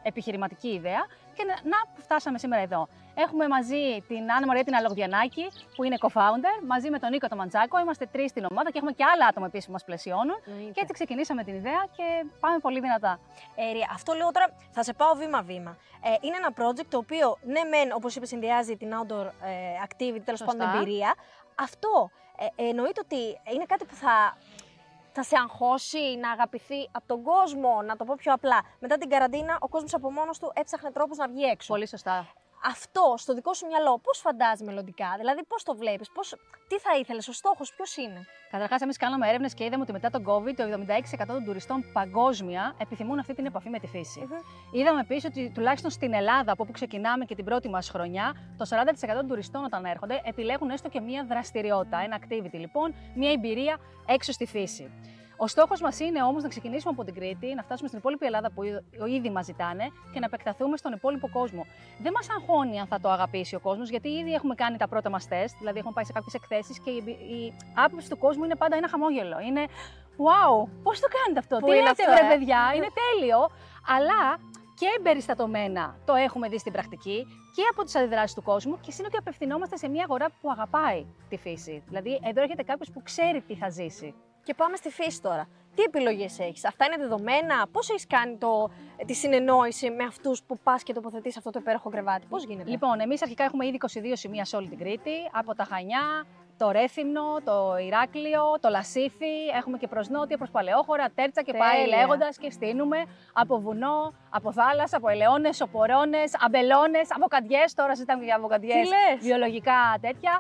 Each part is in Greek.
επιχειρηματική ιδέα και να φτάσαμε σήμερα εδώ. Έχουμε μαζί την Άννα Μαρία την Αλογδιανάκη, που είναι co-founder, μαζί με τον Νίκο τον Μαντζάκο. Είμαστε 3 στην ομάδα και έχουμε και άλλα άτομα επίσης που μας πλαισιώνουν. Και έτσι ξεκινήσαμε την ιδέα και πάμε πολύ δυνατά. Αυτό λέω τώρα, θα σε πάω βήμα-βήμα. Είναι ένα project το οποίο, ναι, μεν, όπως είπες, συνδυάζει την outdoor activity, τέλος πάντων εμπειρία. Αυτό εννοείται ότι είναι κάτι που θα σε αγχώσει να αγαπηθεί από τον κόσμο, να το πω πιο απλά. Μετά την καραντίνα, ο κόσμος από μόνος του έψαχνε τρόπους να βγει έξω. Πολύ σωστά. Αυτό στο δικό σου μυαλό, πώς φαντάζεσαι μελλοντικά, δηλαδή πώς το βλέπεις, τι θα ήθελες, ο στόχος ποιος είναι? Καταρχάς, εμείς κάναμε έρευνες και είδαμε ότι μετά τον COVID, το 76% των τουριστών παγκόσμια επιθυμούν αυτή την επαφή με τη φύση. Είδαμε επίσης ότι τουλάχιστον στην Ελλάδα, από όπου ξεκινάμε και την πρώτη μας χρονιά, το 40% των τουριστών όταν έρχονται επιλέγουν έστω και μία δραστηριότητα, ένα activity λοιπόν, μία εμπειρία έξω στη φύση. Ο στόχος μας είναι όμως να ξεκινήσουμε από την Κρήτη, να φτάσουμε στην υπόλοιπη Ελλάδα που ήδη μας ζητάνε και να επεκταθούμε στον υπόλοιπο κόσμο. Δεν μας αγχώνει αν θα το αγαπήσει ο κόσμος, γιατί ήδη έχουμε κάνει τα πρώτα μας τεστ, δηλαδή έχουμε πάει σε κάποιες εκθέσεις και η άποψη του κόσμου είναι πάντα ένα χαμόγελο. Είναι wow, πώς το κάνετε αυτό, τι λέτε βρε παιδιά, είναι τέλειο, αλλά και εμπεριστατωμένα το έχουμε δει στην πρακτική και από τις αντιδράσεις του κόσμου και είναι ότι απευθυνόμαστε σε μια αγορά που αγαπάει τη φύση. Δηλαδή, εδώ έρχεται κάποιος που ξέρει τι θα ζήσει. Και πάμε στη φύση τώρα. Τι επιλογές έχεις, αυτά είναι δεδομένα, πώς έχεις κάνει τη συνεννόηση με αυτούς που πας και τοποθετείς αυτό το υπέροχο κρεβάτι, πώς γίνεται? Λοιπόν, εμείς αρχικά έχουμε ήδη 22 σημεία σε όλη την Κρήτη, από τα Χανιά, το Ρέθυμνο, το Ηράκλειο, το Λασίθι, έχουμε και προς νότια, προς Παλαιόχωρα, Τέρτσα και πάει λέγοντας και στείνουμε από βουνό, από θάλασσα, από ελαιώνες, οπορώνες, αμπελώνες, αβοκαντιές, τώρα συζητάμε για αβοκαντιές, βιολογικά τέτοια.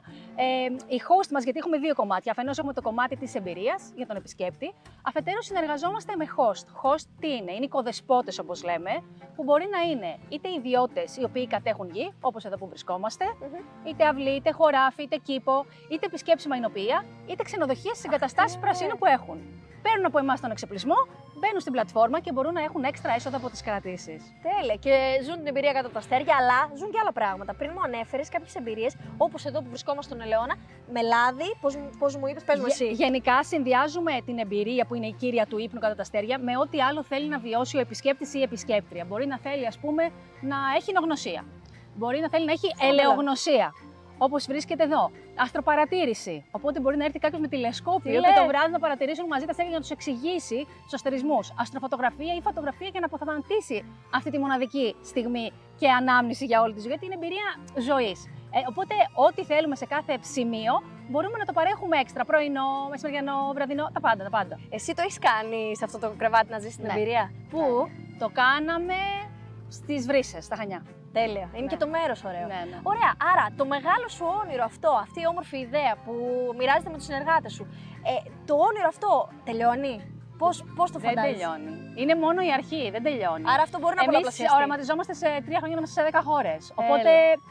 Οι host μας, γιατί έχουμε δύο κομμάτια, αφενός έχουμε το κομμάτι της εμπειρίας για τον επισκέπτη, αφετέρου συνεργαζόμαστε με host. Host τι είναι? Είναι οικοδεσπότες όπως λέμε, που μπορεί να είναι είτε ιδιώτες οι οποίοι κατέχουν γη, όπως εδώ που βρισκόμαστε, είτε αυλή, είτε χωράφι, είτε κήπο, είτε επισκέψιμα εινοποιεία, είτε ξενοδοχεία στις εγκαταστάσεις πρασίνου που έχουν. Παίρνουν από εμάς τον εξοπλισμό, μπαίνουν στην πλατφόρμα και μπορούν να έχουν έξτρα έσοδα από τις κρατήσεις. Τέλεια. Και ζουν την εμπειρία κάτω από τα αστέρια, αλλά ζουν και άλλα πράγματα. Πριν μου ανέφερες κάποιες εμπειρίες, όπως εδώ που βρισκόμαστε στον Ελαιώνα, με λάδι. Πώς μου είπες, πες μου εσύ. Γενικά, συνδυάζουμε την εμπειρία που είναι η κύρια του ύπνου κάτω από τα αστέρια με ό,τι άλλο θέλει να βιώσει ο επισκέπτης ή η επισκέπτρια. Μπορεί να θέλει, ας πούμε, να έχει νογνωσία. Μπορεί να θέλει να έχει ελαιογνωσία. Όπως βρίσκεται εδώ. Αστροπαρατήρηση. Οπότε μπορεί να έρθει κάποιος με τηλεσκόπιο και το βράδυ να παρατηρήσουν μαζί τα αστέρια για να τους εξηγήσει τους αστερισμούς. Αστροφωτογραφία ή φωτογραφία για να αποθανατήσει αυτή τη μοναδική στιγμή και ανάμνηση για όλη τη ζωή, γιατί είναι εμπειρία ζωής. Οπότε, ό,τι θέλουμε σε κάθε σημείο μπορούμε να το παρέχουμε έξτρα. Πρωινό, μεσημεριανό, βραδινό, τα πάντα. Εσύ το έχεις κάνει σε αυτό το κρεβάτι να ζήσεις την εμπειρία? Πού? Το κάναμε στις Βρύσσες, στα Χανιά. Τέλεια. Είναι και το μέρος ωραίο. Ναι. Ωραία. Άρα, το μεγάλο σου όνειρο αυτό, αυτή η όμορφη ιδέα που μοιράζεται με τους συνεργάτες σου, το όνειρο αυτό τελειώνει? Πώς το φαντάζεσαι? Δεν τελειώνει. Είναι μόνο η αρχή, δεν τελειώνει. Άρα αυτό μπορεί να πολλαπλασιαστεί. Εμείς οραματιζόμαστε σε 3 χρόνια να είμαστε σε 10 χώρες. Οπότε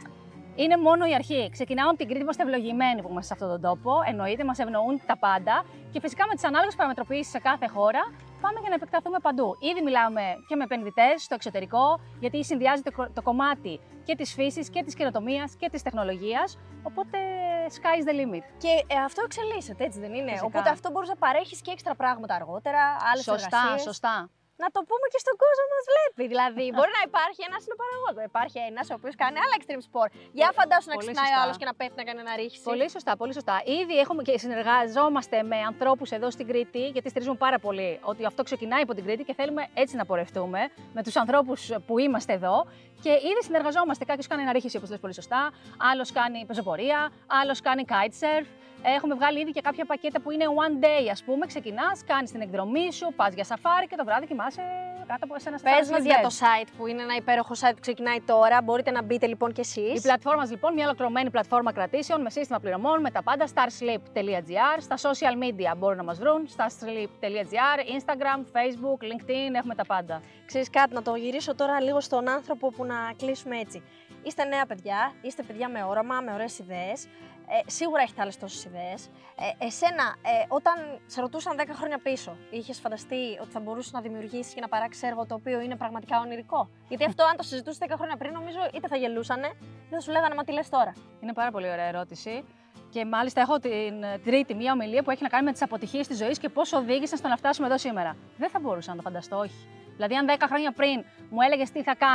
είναι μόνο η αρχή. Ξεκινάμε από την Κρήτη, είμαστε ευλογημένοι που είμαστε σε αυτόν τον τόπο. Εννοείται, μας ευνοούν τα πάντα. Και φυσικά με τις ανάλογες παραμετροποιήσεις σε κάθε χώρα πάμε για να επεκταθούμε παντού. Ήδη μιλάμε και με επενδυτές στο εξωτερικό, γιατί συνδυάζεται το κομμάτι και της φύσης και της καινοτομίας και της τεχνολογίας. Οπότε sky's the limit. Και αυτό εξελίσσεται, έτσι δεν είναι? Φυσικά. Οπότε αυτό μπορείς να παρέχεις και έξτρα πράγματα αργότερα, άλλες εργασίες. Σωστά. Να το πούμε και στον κόσμο που μας βλέπει. Δηλαδή, μπορεί να υπάρχει ένας συνοπαραγωγός, υπάρχει ένας ο οποίος κάνει άλλα extreme sport. Για φαντάσου να ξυπνάει ο άλλος και να πέφτει να κάνει ένα ρίχηση. Πολύ σωστά. Ήδη έχουμε και συνεργαζόμαστε με ανθρώπους εδώ στην Κρήτη, γιατί στηρίζουμε πάρα πολύ ότι αυτό ξεκινάει από την Κρήτη και θέλουμε έτσι να πορευτούμε με τους ανθρώπους που είμαστε εδώ. Και ήδη συνεργαζόμαστε. Κάποιος κάνει ένα ρίχηση, όπως λες πολύ σωστά, άλλος κάνει πεζοπορία, άλλος κάνει kitesurf. Έχουμε βγάλει ήδη και κάποια πακέτα που είναι one day, ας πούμε. Ξεκινάς, κάνεις την εκδρομή σου, πας για σαφάρι και το βράδυ κοιμάσαι κάτω από ένα Πες μας για το site που είναι ένα υπέροχο site που ξεκινάει τώρα. Μπορείτε να μπείτε λοιπόν κι εσείς. Η πλατφόρμα λοιπόν, μια ολοκληρωμένη πλατφόρμα κρατήσεων με σύστημα πληρωμών, με τα πάντα. Starsleep.gr. Στα social media μπορούν να μας βρουν. Starsleep.gr, Instagram, Facebook, LinkedIn, έχουμε τα πάντα. Ξέρεις κάτι, να το γυρίσω τώρα λίγο στον άνθρωπο που να κλείσουμε έτσι. Είστε νέα παιδιά, είστε παιδιά με όραμα, με ωραίες ιδέες. Σίγουρα έχετε άλλες τόσες ιδέες. Εσένα, όταν σε ρωτούσαν 10 χρόνια πίσω, είχες φανταστεί ότι θα μπορούσες να δημιουργήσεις και να παράξεις έργο το οποίο είναι πραγματικά ονειρικό? Γιατί αυτό, αν το συζητούσες 10 χρόνια πριν, νομίζω είτε θα γελούσανε, είτε θα σου λέγανε μα τι λες τώρα. Είναι πάρα πολύ ωραία ερώτηση. Και μάλιστα έχω την τρίτη μία ομιλία που έχει να κάνει με τις αποτυχίες της ζωής και πώς οδήγησαν στο να φτάσουμε εδώ σήμερα. Δεν θα μπορούσα να το φανταστώ, όχι. Δηλαδή, αν 10 χρόνια πριν μου έλεγε τι θα κάνει.